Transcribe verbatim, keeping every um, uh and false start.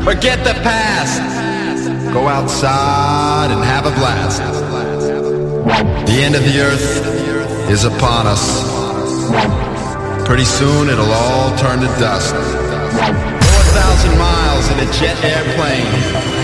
Forget the past. Go outside and have a blast. The end of the earth is upon us. Pretty soon it'll all turn to dust. Four thousand miles in a jet airplane.